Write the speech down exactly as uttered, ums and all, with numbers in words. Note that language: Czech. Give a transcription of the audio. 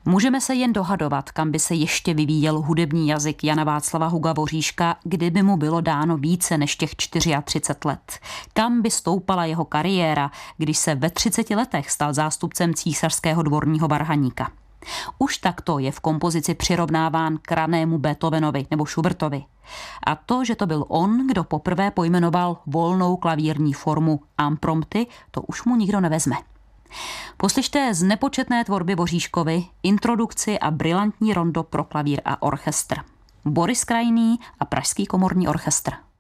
Můžeme se jen dohadovat, kam by se ještě vyvíjel hudební jazyk Jana Václava Huga Voříška, kdyby mu bylo dáno více než těch třicet čtyři let. Kam by stoupala jeho kariéra, když se ve třiceti letech stal zástupcem císařského dvorního varhaníka. Už takto je v kompozici přirovnáván k ranému Beethovenovi nebo Schubertovi. A to, že to byl on, kdo poprvé pojmenoval volnou klavírní formu imprompty, to už mu nikdo nevezme. Poslyšte z nepočetné tvorby Voříškovy introdukci a brilantní rondo pro klavír a orchestr. Boris Krajný a Pražský komorní orchestr.